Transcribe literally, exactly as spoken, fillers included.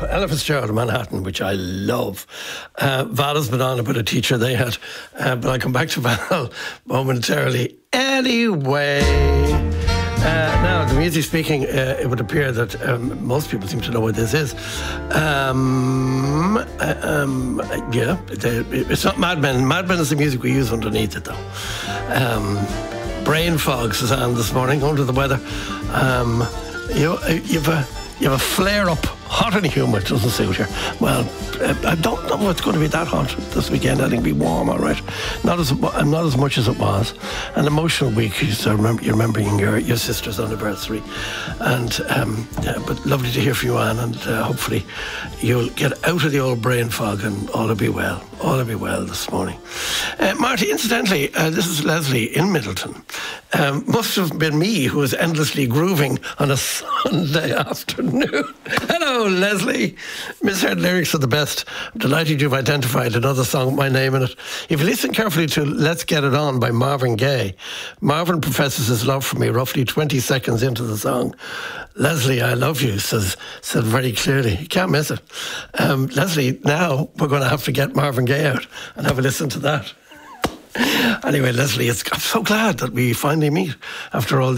Ella Fitzgerald of Manhattan, which I love. Uh, Val has been on about a teacher they had, uh, but I'll come back to Val momentarily. Anyway, uh, now, the music speaking, uh, it would appear that um, most people seem to know what this is. Um, uh, um, yeah, they, it's not Mad Men. Mad Men is the music we use underneath it, though. Um, Brain fog, Suzanne, this morning, under the weather. Um, you, you've a you have a flare up, hot and humid, doesn't suit you. Well, I don't know if it's going to be that hot this weekend. I think it'll be warm, all right. Not as not as much as it was. An emotional week. So remember, you're remembering your your sister's anniversary, and um, yeah, but lovely to hear from you, Anne, and uh, hopefully you'll get out of the old brain fog and all will be well. All will be well this morning. Uh, Marty, incidentally, uh, this is Leslie in Middleton. Um, must have been me who was endlessly grooving on a Sunday afternoon. Hello, Leslie. Misheard lyrics are the best. I'm delighted you've identified another song with my name in it. If you listen carefully to Let's Get It On by Marvin Gaye, Marvin professes his love for me roughly twenty seconds into the song. Leslie, I love you, says said very clearly. You can't miss it. Um, Leslie, now we're going to have to get Marvin Gaye out and have a listen to that. Anyway, Leslie, it's, I'm so glad that we finally meet after all